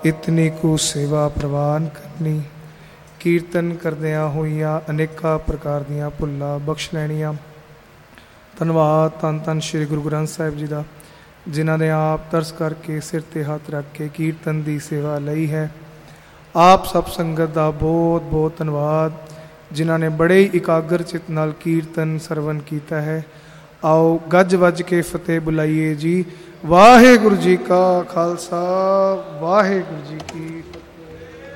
ਇਤਨੀ ਕੁ ਸੇਵਾ ਪ੍ਰਵਾਨ ਕਰਨੀ। ਕੀਰਤਨ ਕਰਦਿਆਂ ਹੋਈਆਂ ਅਨੇਕਾਂ ਪ੍ਰਕਾਰ ਦੀਆਂ ਭੁੱਲਾਂ ਬਖਸ਼ ਲੈਣੀਆਂ। ਧੰਨਵਾਦ ਧੰਨ ਧੰਨ ਸ਼੍ਰੀ ਗੁਰੂ ਗ੍ਰੰਥ ਸਾਹਿਬ ਜੀ ਦਾ, ਜਿਨ੍ਹਾਂ ਨੇ ਆਪ ਤਰਸ ਕਰਕੇ ਸਿਰ 'ਤੇ ਹੱਥ ਰੱਖ ਕੇ ਕੀਰਤਨ ਦੀ ਸੇਵਾ ਲਈ ਹੈ। ਆਪ ਸਭ ਸੰਗਤ ਦਾ ਬਹੁਤ ਬਹੁਤ ਧੰਨਵਾਦ, ਜਿਨ੍ਹਾਂ ਨੇ ਬੜੇ ਹੀ ਇਕਾਗਰ ਚਿੱਤ ਨਾਲ ਕੀਰਤਨ ਸਰਵਨ ਕੀਤਾ ਹੈ। ਆਓ ਗੱਜ ਵੱਜ ਕੇ ਫਤਿਹ ਬੁਲਾਈਏ ਜੀ। ਵਾਹਿਗੁਰੂ ਜੀ ਕਾ ਖਾਲਸਾ, ਵਾਹਿਗੁਰੂ ਜੀ ਕੀ